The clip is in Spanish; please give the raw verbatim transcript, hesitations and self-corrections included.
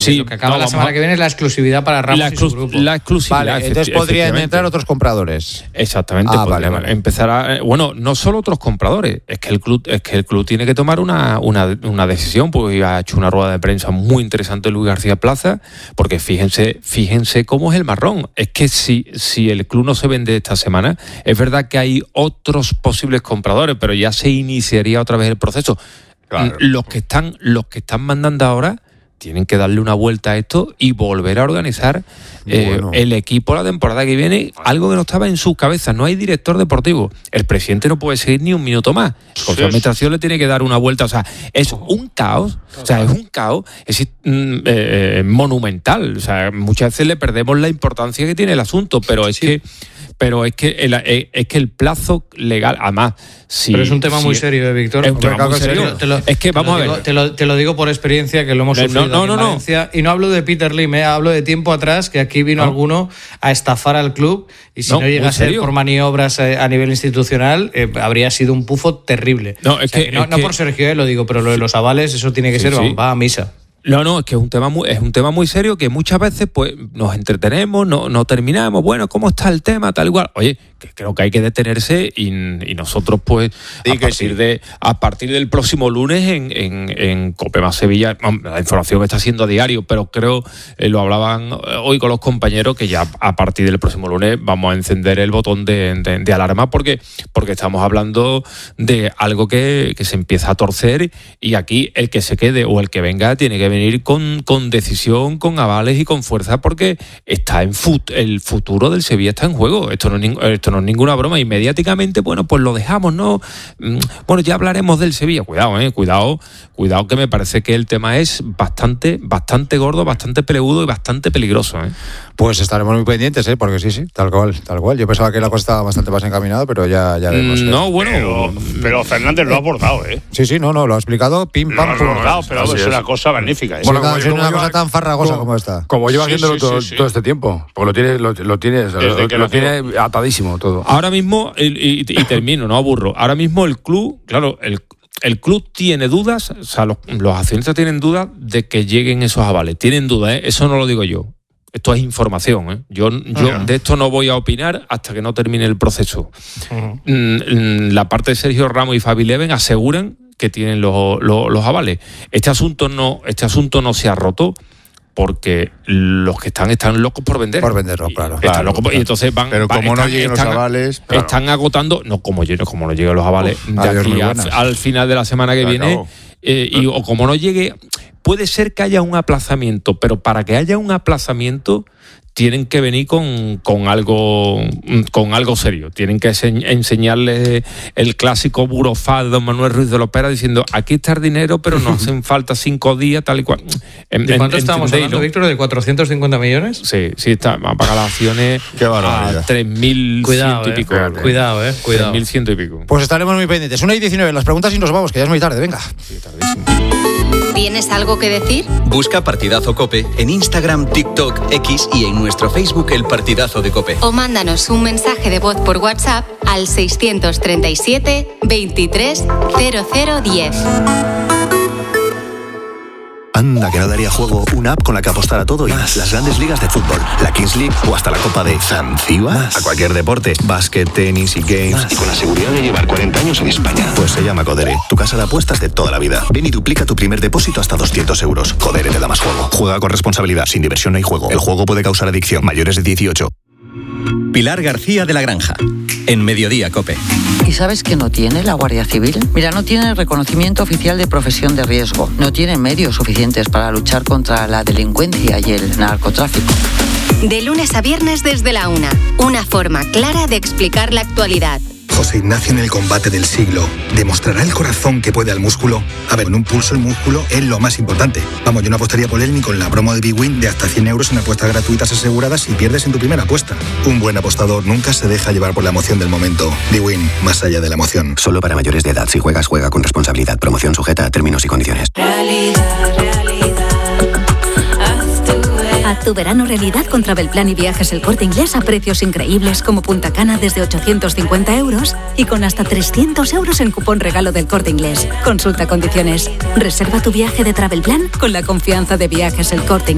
Sí, lo que acaba no, la semana a... que viene es la exclusividad para Ramos la exclu- y su grupo. La exclusividad. Vale, entonces podrían entrar otros compradores. Exactamente. Ah, vale, vale. Empezar a, bueno, no solo otros compradores, es que el club, es que el club tiene que tomar una, una, una decisión, porque ha hecho una rueda de prensa muy interesante Luis García Plaza, porque fíjense, fíjense cómo es el marrón. Es que si, si el club no se vende esta semana, es verdad que hay otros posibles compradores, pero ya se iniciaría otra vez el proceso. Claro. Los que están, los que están mandando ahora tienen que darle una vuelta a esto y volver a organizar eh, bueno. el equipo la temporada que viene, algo que no estaba en sus cabezas. No hay director deportivo. El presidente no puede seguir ni un minuto más. El Consejo de Administración le tiene que dar una vuelta. O sea, es un caos. O sea, es un caos es, eh, monumental. O sea, muchas veces le perdemos la importancia que tiene el asunto, pero es sí. que pero es que el, es que el plazo legal, además, si, pero es un tema si muy serio, ¿eh, Víctor? Es un tema muy serio. Te lo, es que vamos a ver. Digo, te, lo, te lo digo por experiencia, que lo hemos sufrido no, no, en no, Valencia. No. Y no hablo de Peter Lim, ¿eh? Hablo de tiempo atrás, que aquí vino no. alguno a estafar al club, y si no, no llega a ser por maniobras eh, a nivel institucional, eh, habría sido un pufo terrible. No, es o sea, que, que no, es no que, por Sergio, eh, lo digo, pero lo de los avales, eso tiene que sí, ser, sí. va a misa. No, no, es que es un tema muy, es un tema muy serio que muchas veces pues nos entretenemos, no, no terminamos, bueno, ¿cómo está el tema? Tal igual. Oye, que creo que hay que detenerse y, y nosotros pues sí, a partir sí. de a partir del próximo lunes en, en, en Cope Más Sevilla, la información está siendo a diario, pero creo, eh, lo hablaban hoy con los compañeros, que ya a partir del próximo lunes vamos a encender el botón de, de, de alarma porque, porque estamos hablando de algo que, que se empieza a torcer, y aquí el que se quede o el que venga tiene que venir venir con, con decisión, con avales y con fuerza, porque está en fut, el futuro del Sevilla está en juego. Esto no, es, esto no es ninguna broma. Y mediáticamente, bueno, pues lo dejamos, ¿no? Bueno, ya hablaremos del Sevilla. Cuidado, eh, cuidado, cuidado, que me parece que el tema es bastante, bastante gordo, bastante pelegudo y bastante peligroso, ¿eh? Pues estaremos muy pendientes, ¿eh? Porque sí, sí, tal cual, tal cual. Yo pensaba que la cosa estaba bastante más encaminada, pero ya, ya vemos. ¿eh? No, bueno. Pero, pero Fernández lo ha abordado, ¿eh? Sí, sí, no, no, lo ha explicado, pim, pam, pum. Lo ha abordado, pero es, es una cosa magnífica. ¿eh? Bueno, como, es una cosa tan farragosa como, como esta. Como lleva sí, haciéndolo sí, todo, sí, sí. todo este tiempo. Porque lo tiene, lo, lo tiene, lo, lo tiene atadísimo todo. Ahora mismo, y, y, y termino, no aburro. Ahora mismo el club, claro, el El club tiene dudas, o sea, los, los accionistas tienen dudas de que lleguen esos avales. Tienen dudas, ¿eh? Eso no lo digo yo. Esto es información, ¿eh? Yo, yo uh-huh. de esto no voy a opinar hasta que no termine el proceso. Uh-huh. La parte de Sergio Ramos y Fabi Leven aseguran que tienen los, los, los avales. Este asunto no, este asunto no se ha roto, porque los que están están locos por vender. Por venderlo, claro. Están claro, locos por, claro. Y entonces van. Pero van, como están, no lleguen están, los avales. Claro. Están agotando. No, como, como no lleguen los avales Uf, de aquí a, al final de la semana que viene. Eh, y, o como no llegue. Puede ser que haya un aplazamiento, pero para que haya un aplazamiento tienen que venir con, con algo con algo serio. Tienen que enseñarles el clásico burofax de don Manuel Ruiz de Lopera diciendo, aquí está el dinero, pero nos hacen falta cinco días, tal y cual. ¿De cuánto estamos hablando, Víctor? ¿De cuatrocientos cincuenta millones? Sí, sí, está, van a pagar las acciones a tres mil ciento y pico. Eh, cuidado, eh, cuidado. tres mil ciento y pico. Pues estaremos muy pendientes. una y diecinueve, las preguntas y nos vamos, que ya es muy tarde, venga. Sí, tardísimo. ¿Tienes algo que decir? Busca Partidazo COPE en Instagram, TikTok, X y en nuestro Facebook El Partidazo de COPE. O mándanos un mensaje de voz por WhatsApp al seiscientos treinta y siete, veintitrés, cero cero diez. Anda, que no daría juego una app con la que apostar a todo y más. Las grandes ligas de fútbol, la Kings League o hasta la Copa de Zanzíbar. A cualquier deporte, básquet, tenis y games. Más. Y con la seguridad de llevar cuarenta años en España. Pues se llama Codere, tu casa de apuestas de toda la vida. Ven y duplica tu primer depósito hasta doscientos euros. Codere te da más juego. Juega con responsabilidad, sin diversión no hay juego. El juego puede causar adicción. Mayores de dieciocho. Pilar García de la Granja, en Mediodía COPE. ¿Y sabes qué no tiene la Guardia Civil? Mira, no tiene el reconocimiento oficial de profesión de riesgo, no tiene medios suficientes para luchar contra la delincuencia y el narcotráfico. De lunes a viernes desde la una, una forma clara de explicar la actualidad. José Ignacio en el combate del siglo. ¿Demostrará el corazón que puede al músculo? A ver, en un pulso el músculo es lo más importante. Vamos, yo no apostaría por él ni con la promo de BWin de hasta cien euros en apuestas gratuitas aseguradas si pierdes en tu primera apuesta. Un buen apostador nunca se deja llevar por la emoción del momento. BWin, más allá de la emoción. Solo para mayores de edad. Si juegas, juega con responsabilidad. Promoción sujeta a términos y condiciones. Realidad, realidad. Haz tu verano realidad con Travelplan y Viajes El Corte Inglés a precios increíbles como Punta Cana desde ochocientos cincuenta euros y con hasta trescientos euros en cupón regalo del Corte Inglés. Consulta condiciones. Reserva tu viaje de Travelplan con la confianza de Viajes El Corte Inglés.